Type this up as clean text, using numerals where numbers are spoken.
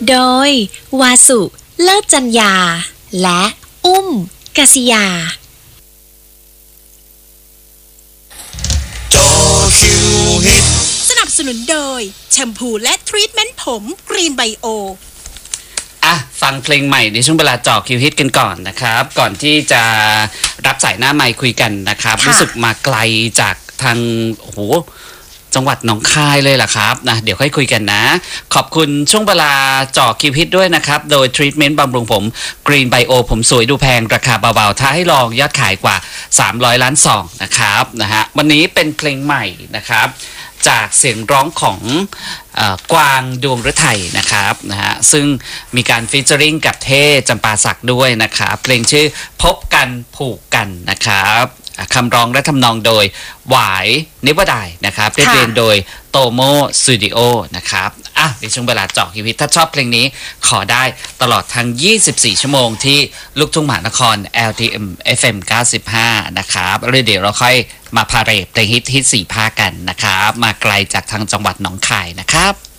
โดยวาสุเลิศจัญญาและอุ้มกษิยาสนับสนุนโดยแชมพูและทรีทเมนต์ผมกรีนไบโอฟังเพลงใหม่ในช่วงเวลาเจาะคิวฮิตกันก่อนนะครับก่อนที่จะรับสายหน้าไมค์คุยกันนะครับรู้สึกมาไกลจากทางจังหวัดหนองคายเลยล่ะครับนะเดี๋ยวค่อยคุยกันนะขอบคุณช่วงเวลาเจาะคิวฮิตด้วยนะครับโดยทรีทเมนต์บำรุงผมกรีนไบโอผมสวยดูแพงราคาเบาๆถ้าให้ลองยอดขายกว่า300 ล้านซองนะครับนะฮะวันนี้เป็นเพลงใหม่นะครับจากเสียงร้องของกวางดวงฤทัยนะครับนะฮะซึ่งมีการฟีเจอริงกับเท่จำปาศักดิ์ด้วยนะครับเพลงชื่อพบกันผูกกันนะครับคำร้องและทำนองโดยหวายนิวดายนะครับเรียนโดยโตโมสตูดิโอนะครับในช่วงเวลาเจาะคิวฮิตถ้าชอบเพลงนี้ขอได้ตลอดทั้ง24ชั่วโมงที่ลูกทุ่งมหานคร LTM FM 95นะครับแล้วเดี๋ยวเราค่อยมาพาเรทเพลงฮิต4 ภาคกันนะครับมาไกลจากทางจังหวัดหนองคายนะครับ